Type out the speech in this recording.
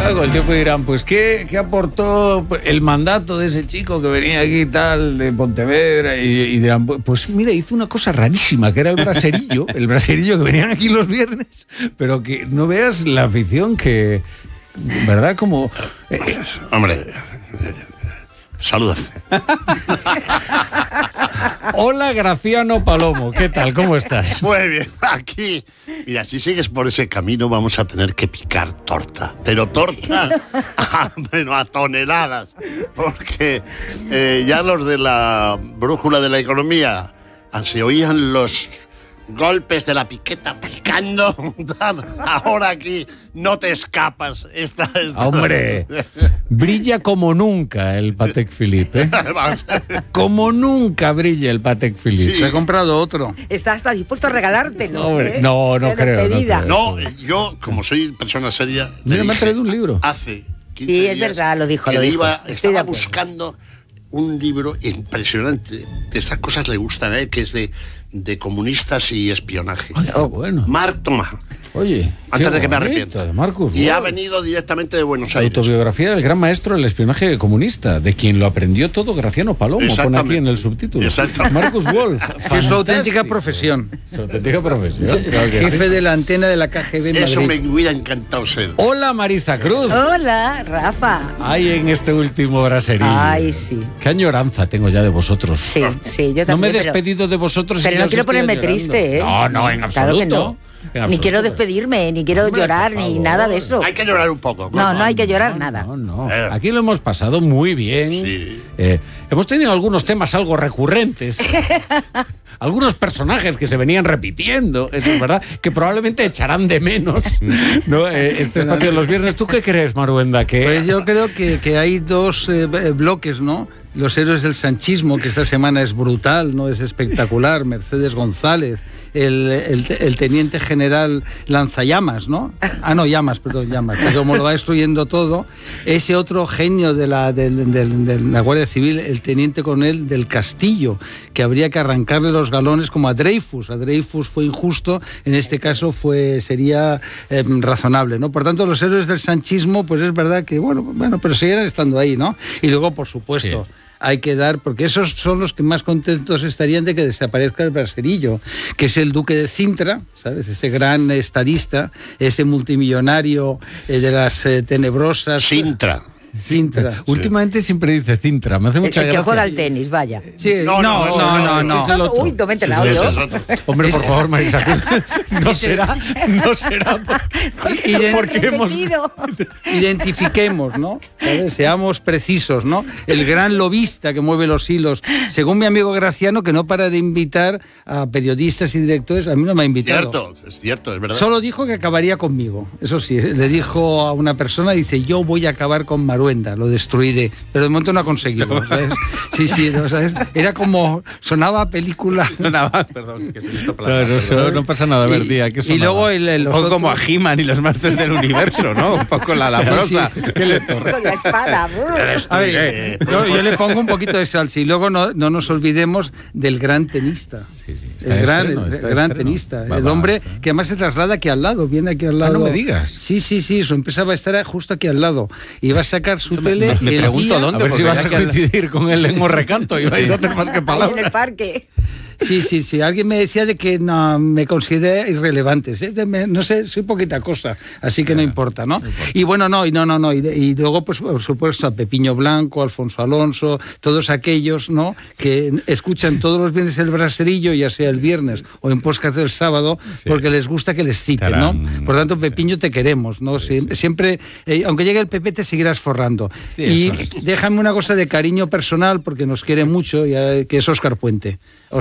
Claro, el tiempo dirán, pues ¿qué aportó el mandato de ese chico que venía aquí tal, de Pontevedra? Y dirán, pues mira, hizo una cosa rarísima, que era el braserillo que venían aquí los viernes, pero que no veas la afición que, ¿verdad? Como... Hombre... Salud. Hola, Graciano Palomo, ¿qué tal? ¿Cómo estás? Muy bien, aquí. Mira, si sigues por ese camino vamos a tener que picar torta. Pero torta a toneladas. Porque ya los de la brújula de la economía se oían los golpes de la piqueta picando. Ahora aquí no te escapas. Hombre, brilla como nunca el Patek Philippe, ¿eh? Como nunca brilla el Patek Philippe. Sí. Se ha comprado otro. Está hasta dispuesto a regalártelo. Hombre, no creo. No, yo, como soy persona seria... Mira, me ha traído un libro. Hace 15 Sí, días es verdad, lo dijo. Estaba buscando un libro impresionante. De esas cosas le gustan, que es de comunistas y espionaje. Bueno. Marc Thomas. Oye, antes de que me arrepienta. Marcus Y ha venido directamente de Buenos Aires. Autobiografía del gran maestro del espionaje comunista, de quien lo aprendió todo Graciano Palomo, pone aquí en el subtítulo. Marcus Wolf. Que es su auténtica profesión. Su auténtica profesión. Sí, claro que jefe de la antena de la KGB en Eso Madrid. me hubiera encantado ser. Hola, Marisa Cruz. Hola, Rafa. Ay, en este último braserillo. Ay, sí. Qué añoranza tengo ya de vosotros. Sí, sí, yo también. No me he despedido de vosotros. Pero no quiero ponerme triste, ¿eh? No, en absoluto. Claro que no. Ni quiero despedirme, ni quiero llorar, ni nada de eso. Hay que llorar un poco. No hay que llorar nada. No. Aquí lo hemos pasado muy bien. Sí. Hemos tenido algunos temas algo recurrentes. Algunos personajes que se venían repitiendo, eso es verdad, que probablemente echarán de menos, ¿no? Este espacio de los viernes. ¿Tú qué crees, Maruenda? Pues yo creo que hay dos bloques, ¿no? Los héroes del sanchismo, que esta semana es brutal, no es espectacular. Mercedes González, el teniente general Lanzallamas, ¿no? Llamas, que como lo va destruyendo todo. Ese otro genio de la Guardia Civil, el teniente coronel del Castillo, que habría que arrancarle los galones como a Dreyfus. A Dreyfus fue injusto, en este caso sería razonable, ¿no? Por tanto, los héroes del sanchismo, pues es verdad que, bueno, pero seguirán estando ahí, ¿no? Y luego, por supuesto... Sí. Hay que dar, porque esos son los que más contentos estarían de que desaparezca el braserillo, que es el duque de Cintra, ¿sabes? Ese gran estadista, ese multimillonario de las tenebrosas... Cintra. Últimamente siempre dice Cintra, me hace mucha gracia. El que juega al tenis, vaya. Sí, no. Uy, no me he enterado yo. Hombre, por favor, Marisa, no será porque hemos... Identifiquemos, ¿no? ¿Sabes? Seamos precisos, ¿no? El gran lobista que mueve los hilos, según mi amigo Graciano, que no para de invitar a periodistas y directores, a mí no me ha invitado. Es cierto, es verdad. Solo dijo que acabaría conmigo, eso sí, le dijo a una persona, dice, yo voy a acabar con Maruenda, lo destruiré, pero de momento no ha conseguido, ¿sabes? Sí, ¿no? ¿Sabes? Era como, sonaba a película. Perdón, que soy listo para no pasa nada, a ver, día, ¿qué sonaba? Y luego o otros... como a He-Man y los Masters del Universo, ¿no? Un poco la prosa. Sí. Con la espada. A ver, yo le pongo un poquito de salsa y luego no nos olvidemos del gran tenista. El gran tenista. El hombre que además se traslada aquí al lado, viene aquí al lado. No me digas. Sí, su empresa va a estar justo aquí al lado. Y va a sacar su tele. Me pregunto dónde, a ver si vas a coincidir con él en Morrecanto y vais a hacer más que palabras. En el parque. Sí. Alguien me decía de que no me considera irrelevante. No sé, soy poquita cosa, así que no importa, ¿no? Y bueno, no. Y luego, pues, por supuesto, a Pepiño Blanco, Alfonso Alonso, todos aquellos, ¿no? Que escuchan todos los viernes el braserillo, ya sea el viernes o en podcast del sábado, porque les gusta que les citen, ¿no? Por tanto, Pepiño, te queremos, ¿no? Siempre, aunque llegue el PP, te seguirás forrando. Y déjame una cosa de cariño personal, porque nos quiere mucho, que es Óscar Puente.